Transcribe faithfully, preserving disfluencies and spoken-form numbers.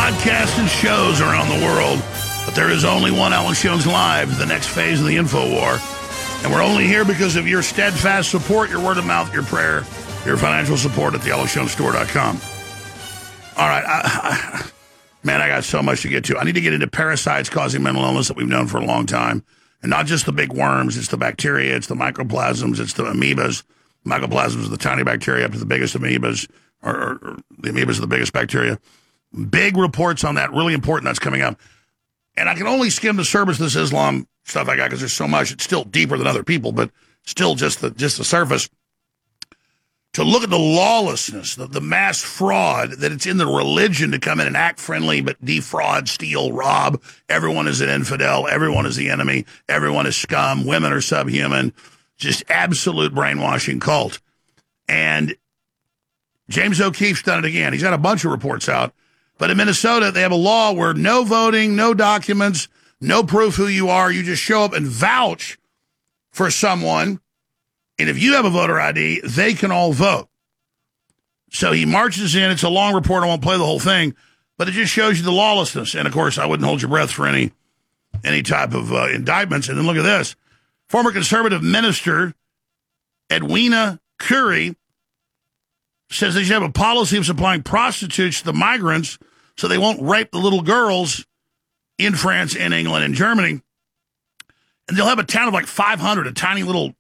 podcasts and shows around the world, but there is only one Alex Jones Live, the next phase of the info war. And we're only here because of your steadfast support, your word of mouth, your prayer, your financial support at the alex jones store dot com. All right. I, I, man, I got so much to get to. I need to get into parasites causing mental illness that we've known for a long time. And not just the big worms. It's the bacteria. It's the mycoplasms. It's the amoebas. Mycoplasms are the tiny bacteria up to the biggest amoebas. Or, or, or the amoebas are the biggest bacteria. Big reports on that. Really important. That's coming up. And I can only skim the surface of this Islam stuff I got because there's so much. It's still deeper than other people, but still just the just the surface. To look at the lawlessness, the, the mass fraud, that it's in the religion to come in and act friendly, but defraud, steal, rob. Everyone is an infidel. Everyone is the enemy. Everyone is scum. Women are subhuman. Just absolute brainwashing cult. And James O'Keefe's done it again. He's got a bunch of reports out. But in Minnesota, they have a law where no voting, no documents, no proof who you are. You just show up and vouch for someone. And if you have a voter I D, they can all vote. So he marches in. It's a long report. I won't play the whole thing. But it just shows you the lawlessness. And, of course, I wouldn't hold your breath for any any type of uh, indictments. And then look at this. Former conservative minister Edwina Curry says they should have a policy of supplying prostitutes to the migrants so they won't rape the little girls in France and England and Germany. And they'll have a town of like five hundred, a tiny little